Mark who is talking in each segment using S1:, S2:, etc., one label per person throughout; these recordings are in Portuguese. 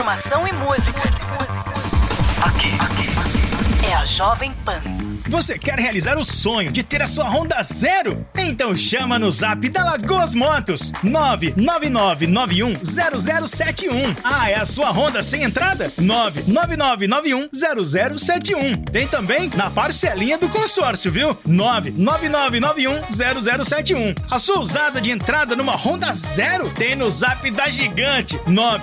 S1: informação e música. Aqui é a Jovem Pan.
S2: Você quer realizar o sonho de ter a sua Honda Zero? Então chama no zap da Lagoas Motos, 999910071. Ah, é a sua Honda sem entrada? 999910071. Tem também na parcelinha do consórcio, viu? 999910071. A sua usada de entrada numa Honda Zero tem no zap da Gigante,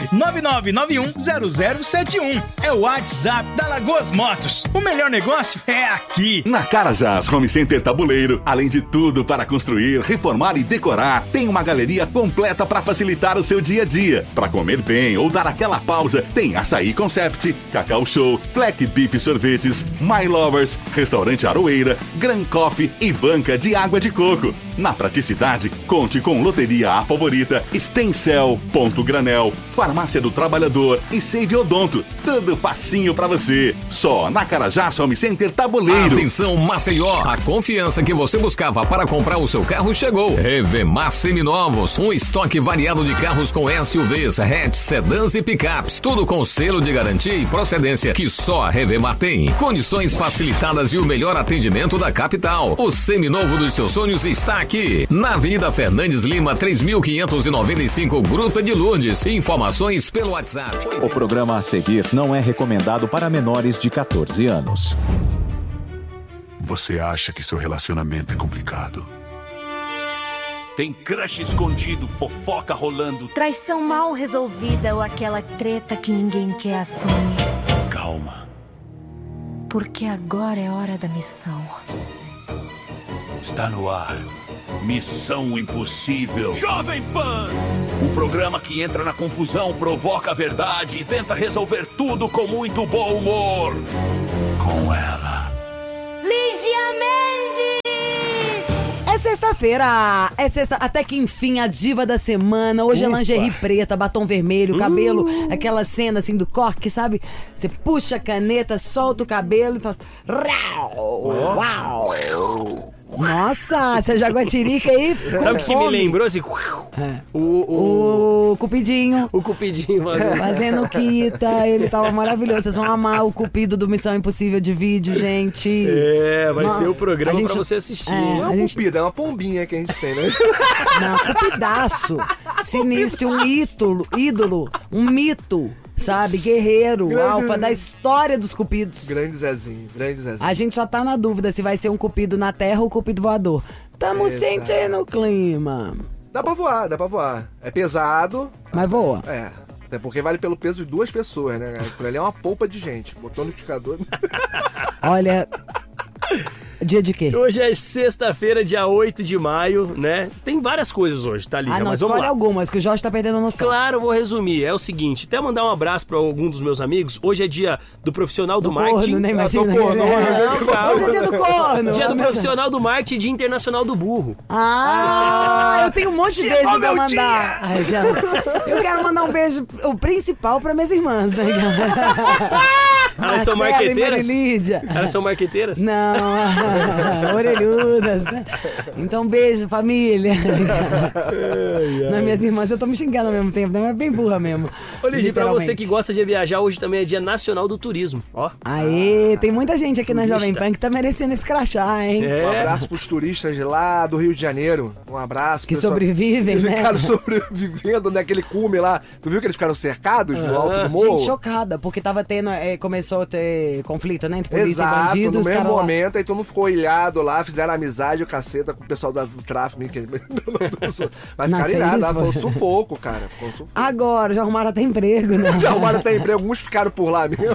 S2: 999910071. É o WhatsApp da Lagoas Motos. O melhor negócio é aqui.
S3: Na Carajás Home Center Tabuleiro, além de tudo para construir, reformar e decorar, tem uma galeria completa para facilitar o seu dia a dia. Para comer bem ou dar aquela pausa, tem Açaí Concept, Cacau Show, Black Beef Sorvetes, My Lovers, Restaurante Aroeira, Gran Coffee e banca de água de coco. Na praticidade, conte com Loteria A Favorita, Stencel, Ponto Granel, Farmácia do Trabalhador e Save Odonto. Tudo facinho para você. Só na Carajás Home Center Tabuleiro.
S4: Atenção Maceió, a confiança que você buscava para comprar o seu carro chegou. Revemar Seminovos, um estoque variado de carros com SUVs, hatch, sedãs e picapes, tudo com selo de garantia e procedência que só a Revemar tem. Condições facilitadas e o melhor atendimento da capital. O seminovo dos seus sonhos está aqui, na Avenida Fernandes Lima, 3595, Gruta de Lourdes. Informações pelo WhatsApp.
S5: O programa a seguir não é recomendado para menores de 14 anos.
S6: Você acha que seu relacionamento é complicado?
S7: Tem crush escondido, fofoca rolando.
S8: Traição mal resolvida ou aquela treta que ninguém quer assumir.
S7: Calma.
S8: Porque agora é hora da missão.
S7: Está no ar. Missão Impossível. Jovem Pan! O programa que entra na confusão, provoca a verdade e tenta resolver tudo com muito bom humor. Com ela.
S8: Lígia Mendes!
S9: É sexta-feira, até que enfim, a diva da semana. Hoje é lingerie preta, batom vermelho, cabelo, aquela cena assim do coque, sabe? Você puxa a caneta, solta o cabelo e faz... Uau! Nossa, essa jaguatirica aí.
S10: Sabe o que me lembrou? Assim,
S9: o Cupidinho.
S10: O Cupidinho
S9: fazendo quita. Ele tava maravilhoso. Vocês vão amar o Cupido do Missão Impossível de vídeo, gente.
S10: Vai ser o programa pra você assistir.
S11: Não é um Cupido, é uma pombinha que a gente tem, né?
S9: Não, Cupidaço. Sinistro, um ídolo, um mito. Sabe, guerreiro, grande, alfa da história dos cupidos.
S11: Grande Zezinho.
S9: A gente só tá na dúvida se vai ser um cupido na terra ou cupido voador. Tamo sentindo o clima.
S11: Dá pra voar. É pesado.
S9: Mas voa.
S11: Até porque vale pelo peso de 2 pessoas, né? Aquilo ali é uma polpa de gente. Botou no liquidificador.
S9: Olha... Dia de quê?
S10: Hoje é sexta-feira, dia 8 de maio, né? Tem várias coisas hoje, tá, Lígia?
S9: Não,
S10: mas vamos lá.
S9: algumas, que o Jorge tá perdendo a noção.
S10: Claro, eu vou resumir. É o seguinte, até mandar um abraço pra algum dos meus amigos. Hoje é dia do profissional do marketing.
S9: Corno, né? Imagina. Hoje é dia do corno.
S10: Dia do profissional do marketing e dia internacional do burro.
S9: Eu tenho um monte de beijo pra mandar. Eu quero mandar um beijo, o principal, pra minhas irmãs, né?
S10: Elas são marqueteiras? Elas são marqueteiras?
S9: Não, orelhudas, né? Então, beijo, família. Nas minhas irmãs, eu tô me xingando ao mesmo tempo, né? Mas é bem burra mesmo.
S10: Ô, Lígia, pra você que gosta de viajar, hoje também é dia nacional do turismo, ó.
S9: Aê, tem muita gente aqui na Jovem Pan que tá merecendo esse crachá, hein?
S11: Um abraço pros turistas de lá do Rio de Janeiro. Um abraço.
S9: Que sobrevivem, né?
S11: Ficaram sobrevivendo naquele cume lá. Tu viu que eles ficaram cercados no alto do morro?
S9: Gente, chocada, porque tava tendo, começou a ter conflito, né? Entre polícia e bandidos.
S11: No mesmo momento, aí todo mundo ficou ilhado lá, fizeram amizade, o caceta com o pessoal do tráfico. Mas ficaram ilhados, foi um sufoco, cara.
S9: Agora, já arrumaram até emprego, né?
S11: Já arrumaram até emprego, alguns ficaram por lá mesmo.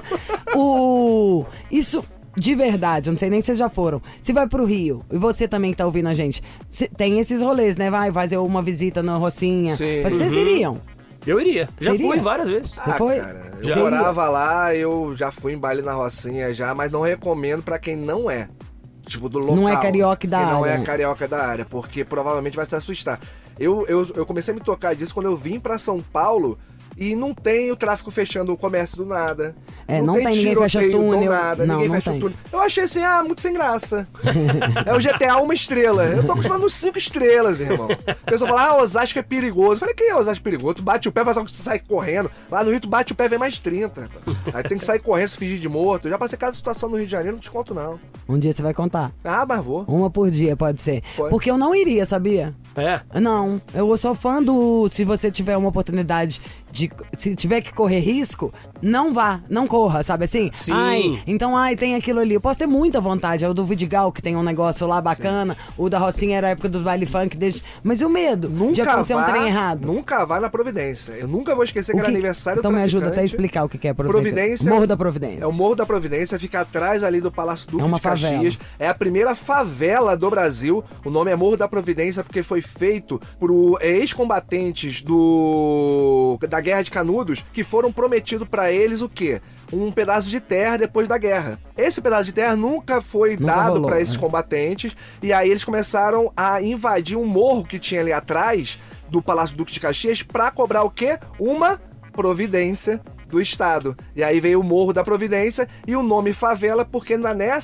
S9: Isso... De verdade, eu não sei nem se vocês já foram. Se vai pro Rio, e você também que tá ouvindo a gente, tem esses rolês, né? Vai fazer uma visita na Rocinha.
S11: Sim.
S9: Vocês iriam?
S10: Eu iria. Já fui várias vezes.
S9: Você foi?
S11: Cara, eu morava lá, eu já fui em baile na Rocinha já, mas não recomendo pra quem não é. Tipo, do local.
S9: Não é carioca da área.
S11: Não é carioca da área, porque provavelmente vai se assustar. Eu comecei a me tocar disso quando eu vim pra São Paulo. E não tem o tráfico fechando o comércio do nada.
S9: não tem ninguém fecha túnel.
S11: Nada, ninguém fecha túnel. Eu achei assim, muito sem graça. É o GTA 1 estrela. Eu tô acostumado nos 5 estrelas, irmão. O pessoal fala, Osasco é perigoso. Eu falei, quem é Osasco perigoso? Tu bate o pé, faz algo que tu sai correndo. Lá no Rio, tu bate o pé, vem mais 30. Aí tem que sair correndo, se fingir de morto. Eu já passei cada situação no Rio de Janeiro, não te conto, não.
S9: Um dia você vai contar.
S11: Mas vou.
S9: Uma por dia, pode ser.
S11: Pode.
S9: Porque eu não iria, sabia?
S10: É?
S9: Não, eu sou fã do... Se você tiver uma oportunidade de... Se tiver que correr risco, não vá, não corra, sabe assim?
S10: Sim.
S9: Então, tem aquilo ali. Eu posso ter muita vontade. É o do Vidigal, que tem um negócio lá bacana. Sim. O da Rocinha era a época do baile funk. Mas e o medo de acontecer um trem errado?
S11: Nunca vá na Providência. Eu nunca vou esquecer que era aniversário do
S9: Então me ajuda até a explicar o que é
S11: Providência.
S9: Morro da Providência.
S11: É o Morro da Providência, fica atrás ali do Palácio Duque de Caxias.
S9: Favela.
S11: É a primeira favela do Brasil. O nome é Morro da Providência porque foi feito por ex-combatentes da Guerra de Canudos que foram prometidos pra eles o quê? Um pedaço de terra depois da guerra. Esse pedaço de terra nunca foi dado para esses combatentes, e aí eles começaram a invadir um morro que tinha ali atrás do Palácio Duque de Caxias pra cobrar o quê? Uma providência do Estado. E aí veio o Morro da Providência e o nome favela, porque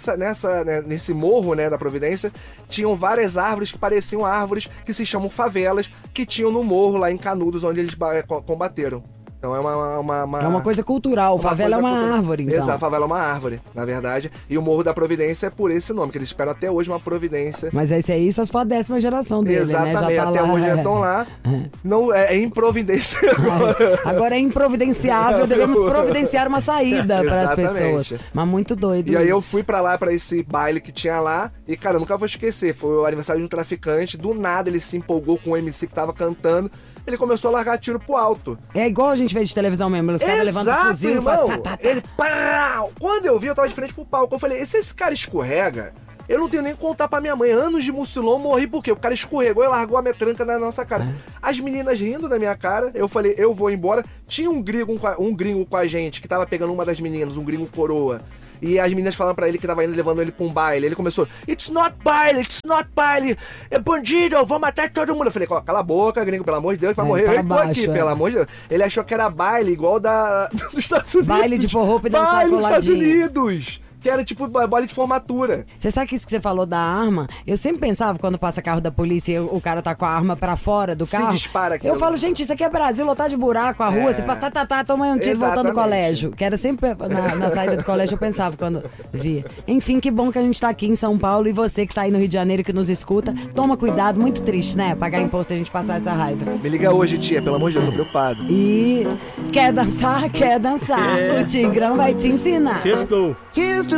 S11: nesse morro, né, da Providência, tinham várias árvores que pareciam árvores que se chamam favelas, que tinham no morro lá em Canudos, onde eles combateram. Então é
S9: uma coisa cultural. Favela é uma árvore, então.
S11: Exato, favela é uma árvore, na verdade. E o Morro da Providência é por esse nome, que eles esperam até hoje uma providência.
S9: Mas esse aí só se for a 10ª geração dele,
S11: exatamente,
S9: né? Já tá
S11: até
S9: lá,
S11: hoje já estão lá. Não, é improvidência agora.
S9: Agora é improvidenciável, devemos providenciar uma saída para as pessoas. Mas muito doido.
S11: E aí eu fui pra lá, pra esse baile que tinha lá, e cara, eu nunca vou esquecer. Foi o aniversário de um traficante, do nada ele se empolgou com o MC que tava cantando. Ele começou a largar tiro pro alto.
S9: É igual a gente vê de televisão mesmo. Os caras levantam o fuzil e fazem tá.
S11: Ele, pau! Quando eu vi, eu tava de frente pro palco. Eu falei, se esse cara escorrega, eu não tenho nem que contar pra minha mãe. Anos de mucilão, morri por quê? O cara escorregou e largou a metranca na nossa cara. As meninas rindo da minha cara. Eu falei, eu vou embora. Tinha um gringo com a gente, que tava pegando uma das meninas, um gringo coroa. E as meninas falaram pra ele que tava indo levando ele pra um baile. Ele começou, it's not baile, é bandido, eu vou matar todo mundo. Eu falei, cala a boca, gringo, pelo amor de Deus, vai morrer. Eu tô aqui, pelo amor de Deus. Ele achou que era baile igual dos Estados Unidos.
S9: Baile de forró e dançar
S11: baile
S9: coladinho.
S11: Dos Estados Unidos. Que era tipo baile de formatura.
S9: Você sabe que isso que você falou da arma? Eu sempre pensava, quando passa carro da polícia e o cara tá com a arma pra fora do carro.
S11: Se dispara aqui.
S9: Eu falo, gente, isso aqui é Brasil, lotar de buraco, a rua. Você passa, toma um tiro voltando do colégio. Que era sempre na saída do colégio, eu pensava quando via. Enfim, que bom que a gente tá aqui em São Paulo e você que tá aí no Rio de Janeiro que nos escuta, toma cuidado, muito triste, né? Pagar imposto e a gente passar essa raiva.
S11: Me liga hoje, tia, pelo amor de Deus, tô preocupado.
S9: E quer dançar? O Tigrão vai te ensinar.
S10: Sextou.
S12: Here's